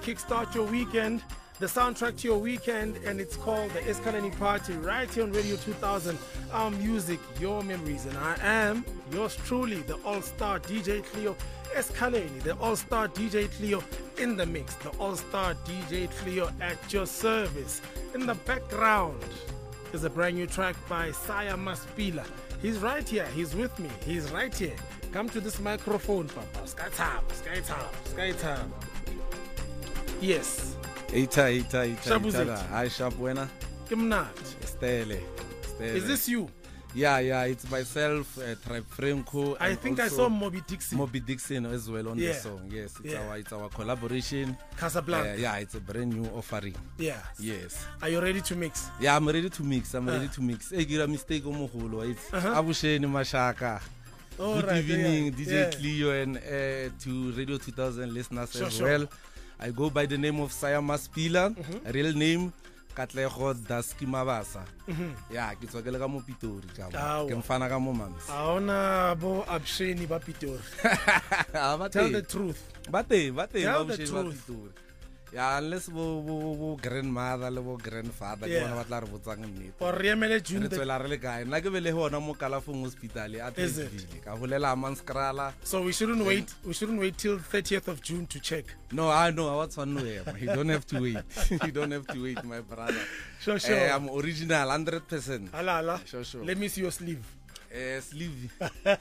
kickstart your weekend, the soundtrack to your weekend, and it's called the Eskaleni Party right here on Radio 2000. Our music, your memories, and I am yours truly, the all-star DJ Cleo Eskaleni, the all-star DJ Cleo in the mix, the all-star DJ Cleo at your service. In the background is a brand new track by Saya Maspila. He's right here, he's with me, he's right here. Come to this microphone, Papa. Sky time. Yes. Ita. Shabuzet. Hi, Shab, buena. Kimnat. Stele. Is this you? Yeah, it's myself, Tribe Franco. I think I saw Moby Dixon. Moby Dixon as well on the song. Yes, it's our collaboration. Casablanca. It's a brand new offering. Yeah. Yes. Are you ready to mix? Yeah, I'm ready to mix. Hey, get a mistake on Moholo. It's Abusheni Mashaka. Good evening, DJ Cleo, and to Radio 2000 listeners as well. I go by the name of Saya Maspila, real name Katlego Daski Mabasa. Yeah, ke tswa ke le ka mo Pitori ka mo. Ke mfana ka mo mams. Aona bo absheni ba Pitori. Tell the truth. Bate Tell ba the Pitori. truth. Yeah, unless bo grandmother le bo grandfather ke bona ba tla re botsang nnete. Or Riemele June. Re tswela re le kae? Nna ke bele hona mo Kalafong hospital a Tezile. Ka holela Manskrala. So we shouldn't wait till 30th of June to check. No, I know what's on way. You don't have to wait. You don't have to wait, my brother. Sure. I'm original 100%. Ala. Sure. Let me see your sleeve. Sleeve.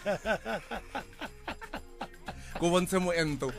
Go bontshe mo ento.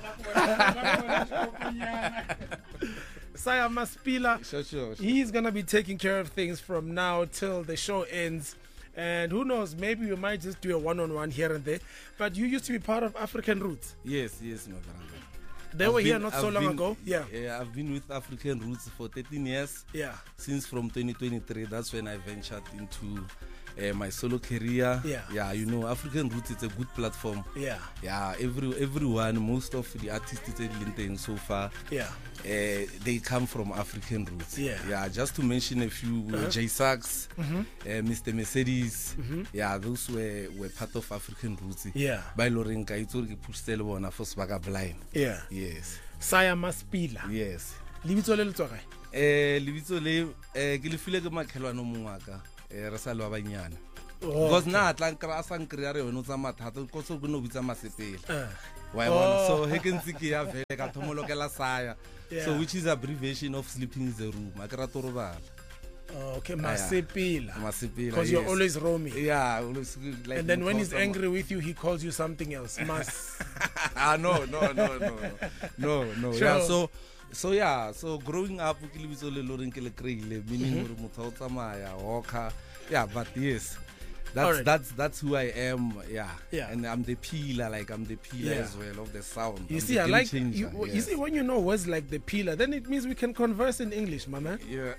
Saya Maspila. Sure. He's gonna be taking care of things from now till the show ends. And who knows, maybe we might just do a one-on-one here and there. But you used to be part of African Roots. Yes, my brother. They were here not so long ago. Yeah, I've been with African Roots for 13 years. Yeah. Since from 2023, that's when I ventured into my solo career. Yeah. You know, African Roots is a good platform. Yeah. Everyone, most of the artists that so far, they come from African Roots. Yeah. Just to mention a few, J Sax, Mr. Mercedes. Those were part of African Roots. By Loren Kaito, push Telebona for Swaga Blind. Yes. Saya Maspila. Yes. Libitso le letswa kae? Libitso le ke le file ke makhelwana mo ngaka. Re sa lwa banyana. Because na tla nkra sa nkria re wena tsa mathata ko so go no bitsa masepela. Why one? So he can see ya vele ka thomolokela Saya. So which is abbreviation of sleeping in the room. Akra torobala. Okay, Masepila. Because you're always roaming. Yeah, always like. And then when he's angry with you, he calls you something else. Mas. No. Sure. Yeah, so growing up ke lebitso le loring ke le kreile meaning gore motho o tsamaya walker. Yeah, but yes. That's who I am. Yeah. And I'm the pillar as well of the sound. You see, I like you see when you know words like the pillar, then it means we can converse in English, my man. Yeah.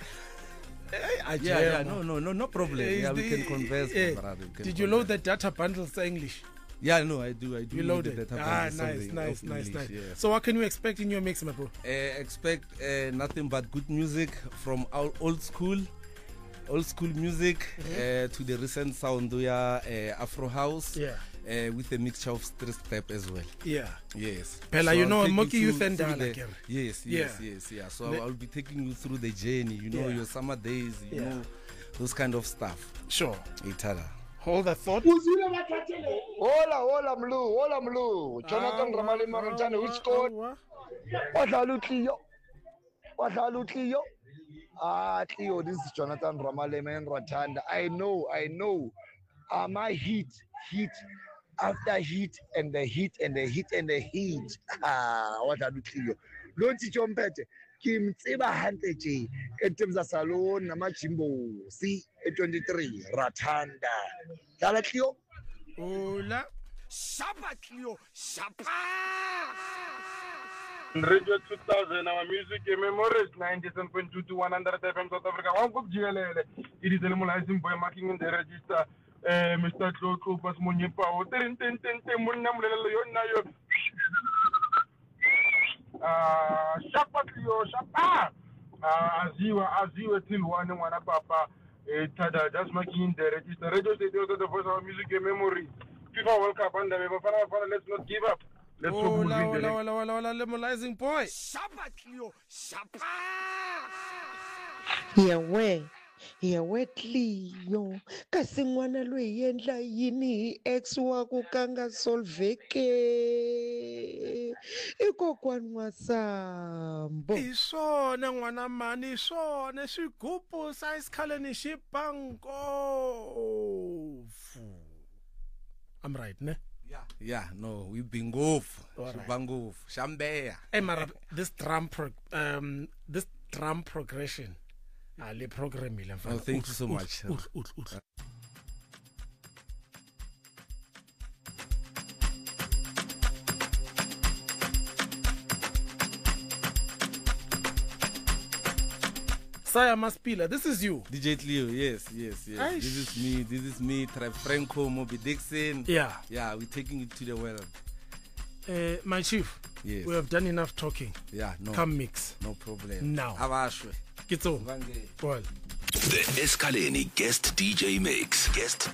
No problem. We can converse. Did you load the data bundles to English? Yeah, no, I do. You loaded. Nice. Yeah. So what can you expect in your mix, my bro? Expect nothing but good music from our old school music to the recent sound we are Afro house. With a mixture of street step as well. Yes. Pella, so you know, Moki Youth and Dana. Yes. So I'll be taking you through the journey, your summer days, you know, those kind of stuff. Sure. Itada. Hold that thought. Hola, Mlu. Jonathan Ramale Marantane, who scored? What Cleo? Cleo, this is Jonathan Ramale Man Ratanda. I know. My heat after heat and the heat. What Cleo? Don't teach your pet. Kim Tseba Hanteji, in terms of Salon, Namachimbo, C23, Ratanda. Cleo? Hola. Shapa Cleo, Shapa! Radio 2000, our music memories 97.2 to 100 FM South Africa. One cup GLL. It is the Limulizing boy marking in the register. Mr. Cloko, Bas Munipa, 10, Shapa Cleo, Shapa! As you were till one papa, Tada, just making the register. Radio station, the voice of our music memory. FIFA World Cup, and let's not give up. Let's Oh, go. la, lemolizing boy. Shapa Cleo, shapa. Yawe Cleo kasi n'wana loyi yendla yini ex wa ku kanga solveke i kokwani N'wasambo. Iswona n'wana mani, iswona swigubu sa isikhaleni xi ba ngopfu. I'm right, ne? Yeah, no, we been ngopfu. Alright. Shibangopfu. Shambeya. Hey, Mara, this drum progression. Le program ile mfana. Oh, thank you so much. Ut. Saya Maspila, this is you. DJ Cleo, yes. Aish. This is me, Franco, Moby Dixon. Yeah. Yeah, we're taking it to the world. My chief, Yes. we have done enough talking. Yeah, no. Come mix. No problem. Now. Abashwe. Kitso. Vange. Well. The Escaleni Guest DJ Mix.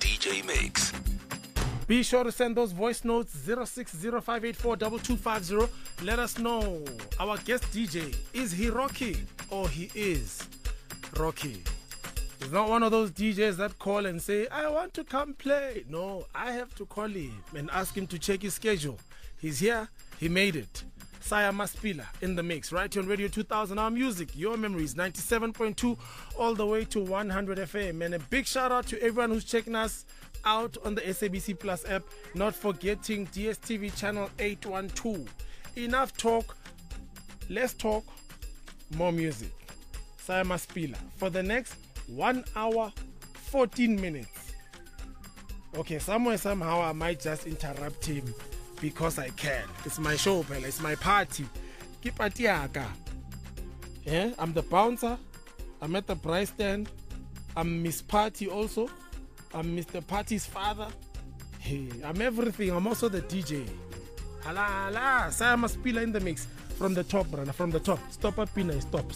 Be sure to send those voice notes 0605842250. Let us know our guest DJ. Is he Rocky or he is Rocky? He's not one of those DJs that call and say, I want to come play. No, I have to call him and ask him to check his schedule. He's here. He made it. Saya Maspila in the mix, right here on Radio 2000. Our music, your memories, 97.2 all the way to 100 FM. And a big shout out to everyone who's checking us out on the SABC Plus app, not forgetting DSTV channel 812. Enough talk, let's talk more music. Saya Maspila for the next 1 hour 14 minutes. Okay, somewhere somehow I might just interrupt him because I can. It's my show, Pella. It's my party. Keep atiaka. Yeah, I'm the bouncer. I'm at the prize stand. I'm Miss Party also. I'm Mr. Party's father. Hey, I'm everything. I'm also the DJ. Hala. Saya Maspila in the mix. From the top, brother. From the top. Stop up, Pina. Stop.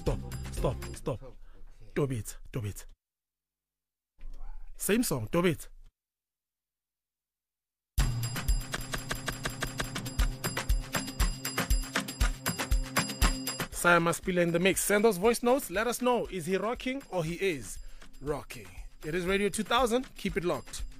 Dub it. Same song. Dub it. Saya Maspila in the mix. Send those voice notes. Let us know. Is he rocking or he is rocking? It is Radio 2000. Keep it locked.